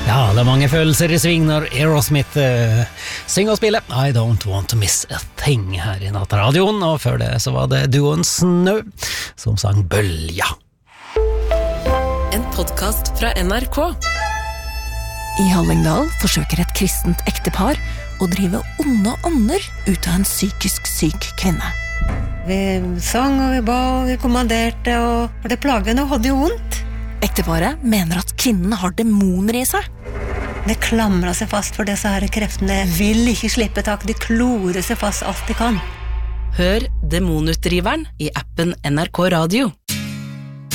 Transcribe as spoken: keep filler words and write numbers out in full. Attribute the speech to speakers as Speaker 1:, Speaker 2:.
Speaker 1: Ja, det er mange følelser i sving når Aerosmith uh, synger og spiller I Don't Want To Miss A Thing her i Nattradioen, og før det så var det duoen Snø som sang Bølja.
Speaker 2: En podcast fra N R K.
Speaker 3: I Hallingdal forsøker et kristent ektepar å drive onde ånder ut av en psykisk syk kvinne.
Speaker 4: Vi sang og vi ba og vi kommanderte, og det plagene hadde jo vondt.
Speaker 3: Ekteparet mener at kvinnen har demoner i seg.
Speaker 4: Det klamrer seg fast for disse her kreftene. Vil ikke slippe tak, de klorer seg fast alt de kan.
Speaker 2: Hør Demonutdriveren i appen N R K Radio.